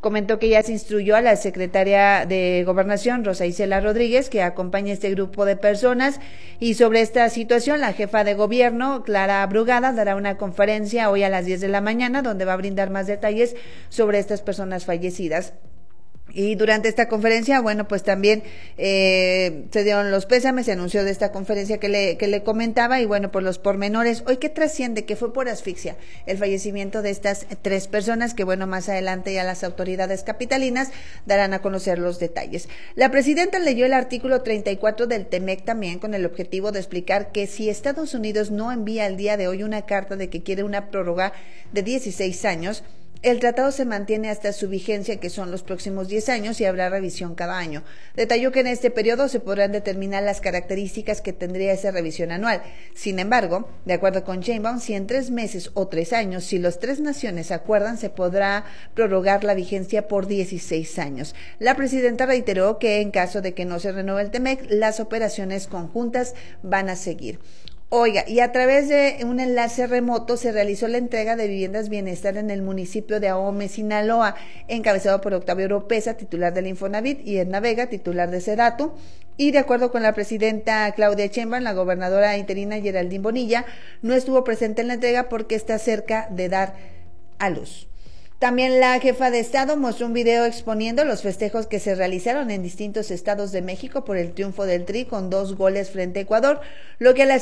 Comentó que ya se instruyó a la secretaria de Gobernación, Rosa Isela Rodríguez, que acompaña a este grupo de personas, y sobre esta situación la jefa de gobierno, Clara Brugada, dará una conferencia hoy a las 10 de la mañana donde va a brindar más detalles sobre estas personas fallecidas. Y durante esta conferencia, bueno, pues también se dieron los pésames, se anunció de esta conferencia que le comentaba, y bueno, por los pormenores, hoy que trasciende que fue por asfixia el fallecimiento de estas 3 personas, que bueno, más adelante ya las autoridades capitalinas darán a conocer los detalles. La presidenta leyó el artículo 34 del TEMEC también con el objetivo de explicar que si Estados Unidos no envía el día de hoy una carta de que quiere una prórroga de 16 años, el tratado se mantiene hasta su vigencia, que son los próximos 10 años, y habrá revisión cada año. Detalló que en este periodo se podrán determinar las características que tendría esa revisión anual. Sin embargo, de acuerdo con Sheinbaum, si en 3 meses o 3 años, si las 3 naciones acuerdan, se podrá prorrogar la vigencia por 16 años. La presidenta reiteró que en caso de que no se renueve el TEMEC, las operaciones conjuntas van a seguir. Oiga, y a través de un enlace remoto se realizó la entrega de viviendas bienestar en el municipio de Ahome, Sinaloa, encabezado por Octavio Oropesa, titular del Infonavit, y Edna Vega, titular de Sedatu. Y de acuerdo con la presidenta Claudia Sheinbaum, la gobernadora interina Geraldine Bonilla no estuvo presente en la entrega porque está cerca de dar a luz. También la jefa de Estado mostró un video exponiendo los festejos que se realizaron en distintos estados de México por el triunfo del Tri con 2 goles frente a Ecuador, lo que pasa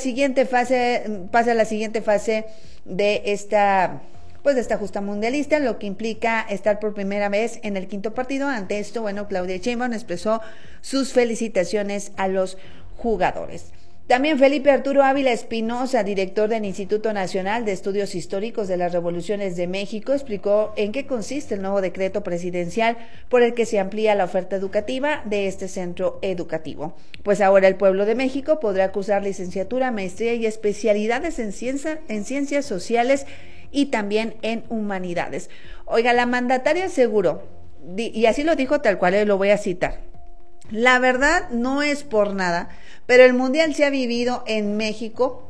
a la siguiente fase de esta justa mundialista, lo que implica estar por primera vez en el 5º partido. Ante esto, bueno, Claudia Sheinbaum expresó sus felicitaciones a los jugadores. También Felipe Arturo Ávila Espinosa, director del Instituto Nacional de Estudios Históricos de las Revoluciones de México, explicó en qué consiste el nuevo decreto presidencial por el que se amplía la oferta educativa de este centro educativo. Pues ahora el pueblo de México podrá cursar licenciatura, maestría y especialidades en ciencias sociales y también en humanidades. Oiga, la mandataria aseguró, y así lo dijo tal cual, lo voy a citar: la verdad no es por nada, pero el mundial se ha vivido en México,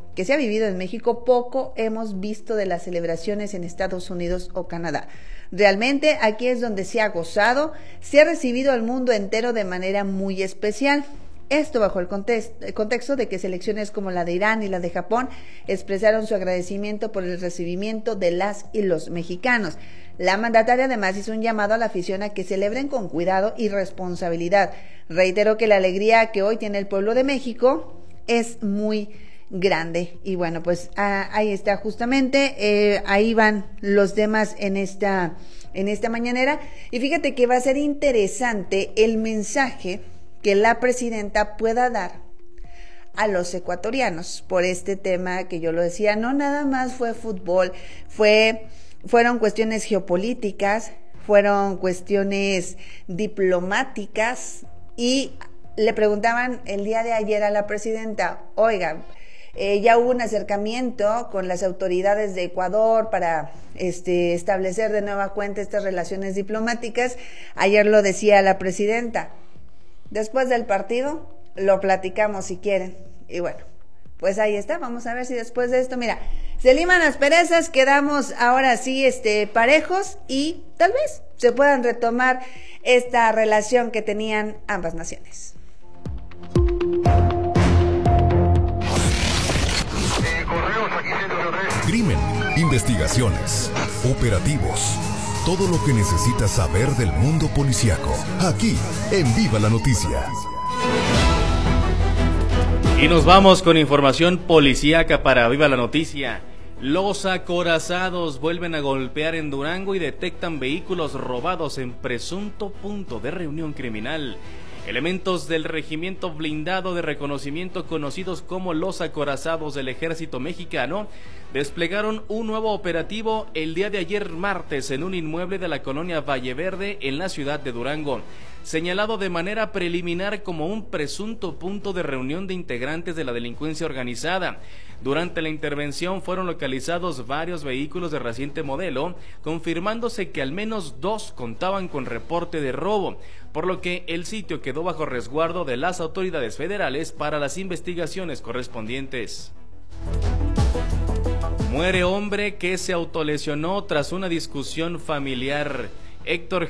poco hemos visto de las celebraciones en Estados Unidos o Canadá. Realmente aquí es donde se ha gozado, se ha recibido al mundo entero de manera muy especial. Esto bajo el contexto de que selecciones como la de Irán y la de Japón expresaron su agradecimiento por el recibimiento de las y los mexicanos. La mandataria además hizo un llamado a la afición a que celebren con cuidado y responsabilidad. Reiteró que la alegría que hoy tiene el pueblo de México es muy grande. Y bueno, pues ahí está justamente, ahí van los temas en esta mañanera. Y fíjate que va a ser interesante el mensaje que la presidenta pueda dar a los ecuatorianos por este tema que yo lo decía, no nada más fue fútbol, fueron cuestiones geopolíticas, fueron cuestiones diplomáticas, y le preguntaban el día de ayer a la presidenta, oiga, ya hubo un acercamiento con las autoridades de Ecuador para establecer de nueva cuenta estas relaciones diplomáticas. Ayer lo decía la presidenta, después del partido lo platicamos si quieren. Y bueno, pues ahí está, vamos a ver si después de esto, mira, se liman las perezas, quedamos ahora sí parejos, y tal vez se puedan retomar esta relación que tenían ambas naciones. Crimen, investigaciones, operativos, todo lo que necesitas saber del mundo policíaco, aquí en Viva la Noticia. Y nos vamos con información policíaca para Viva la Noticia. Los acorazados vuelven a golpear en Durango y detectan vehículos robados en presunto punto de reunión criminal. Elementos del Regimiento Blindado de Reconocimiento, conocidos como los acorazados del Ejército Mexicano, desplegaron un nuevo operativo el día de ayer martes en un inmueble de la colonia Valle Verde en la ciudad de Durango, señalado de manera preliminar como un presunto punto de reunión de integrantes de la delincuencia organizada. Durante la intervención fueron localizados varios vehículos de reciente modelo, confirmándose que al menos 2 contaban con reporte de robo, por lo que el sitio quedó bajo resguardo de las autoridades federales para las investigaciones correspondientes. Muere hombre que se autolesionó tras una discusión familiar. Héctor